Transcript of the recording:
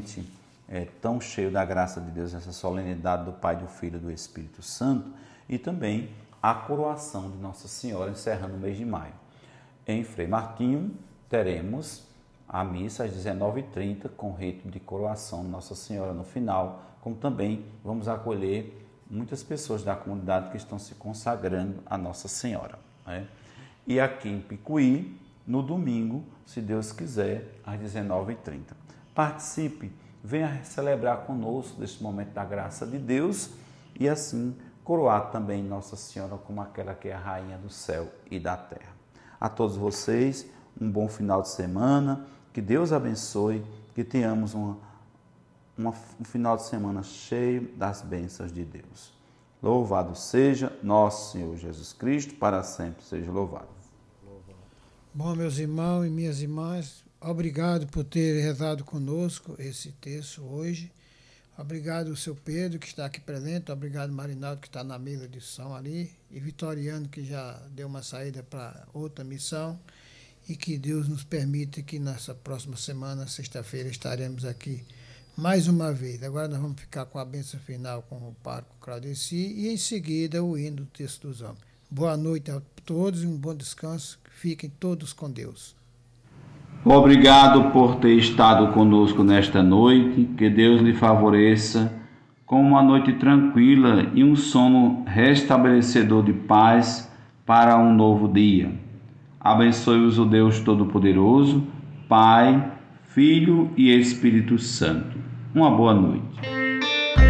ambiente tão cheio da graça de Deus, essa solenidade do Pai, do Filho e do Espírito Santo, e também a coroação de Nossa Senhora, encerrando o mês de maio. Em Frei Martinho, teremos a missa às 19h30, com ritmo de coroação de Nossa Senhora no final, como também vamos acolher muitas pessoas da comunidade que estão se consagrando a Nossa Senhora, né? E aqui em Picuí, no domingo, se Deus quiser, às 19h30. Participe, venha celebrar conosco deste momento da graça de Deus e assim coroar também Nossa Senhora como aquela que é a Rainha do céu e da terra. A todos vocês, um bom final de semana, que Deus abençoe, que tenhamos um final de semana cheio das bênçãos de Deus. Louvado seja nosso Senhor Jesus Cristo, para sempre seja louvado. Bom, meus irmãos e minhas irmãs, obrigado por ter rezado conosco esse texto hoje. Obrigado, seu Pedro, que está aqui presente. Obrigado, Marinaldo, que está na mesa de som ali. E Vitoriano, que já deu uma saída para outra missão. E que Deus nos permita que nessa próxima semana, sexta-feira, estaremos aqui mais uma vez. Agora nós vamos ficar com a bênção final com o pároco Claudeci e em seguida o hino do Texto dos Homens. Boa noite a todos e um bom descanso. Fiquem todos com Deus. Obrigado por ter estado conosco nesta noite. Que Deus lhe favoreça com uma noite tranquila e um sono restabelecedor de paz para um novo dia. Abençoe-os o Deus Todo-Poderoso, Pai, Filho e Espírito Santo. Uma boa noite.